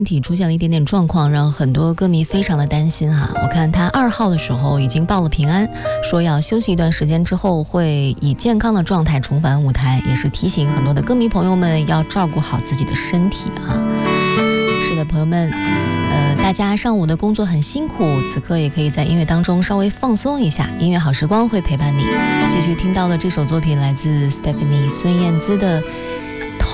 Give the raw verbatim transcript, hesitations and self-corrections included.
身体出现了一点点状况，让很多歌迷非常的担心哈。我看他二号的时候已经报了平安，说要休息一段时间之后会以健康的状态重返舞台，也是提醒很多的歌迷朋友们要照顾好自己的身体啊。是的，朋友们，呃，大家上午的工作很辛苦，此刻也可以在音乐当中稍微放松一下，音乐好时光会陪伴你。继续听到的这首作品来自 Stephanie 孙燕姿的